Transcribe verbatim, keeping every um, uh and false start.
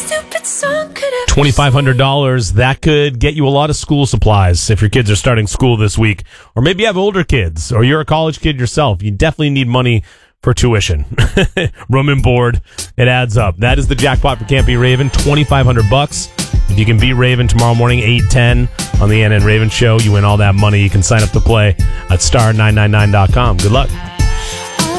twenty-five hundred dollars, that could get you a lot of school supplies if your kids are starting school this week. Or maybe you have older kids, or you're a college kid yourself. You definitely need money for tuition. Room and board, it adds up. That is the jackpot for Can't Be Raven, twenty-five hundred bucks. If you can beat Raven tomorrow morning, eight ten on the Ann and Raven Show, you win all that money. You can sign up to play at star nine nine nine dot com. Good luck.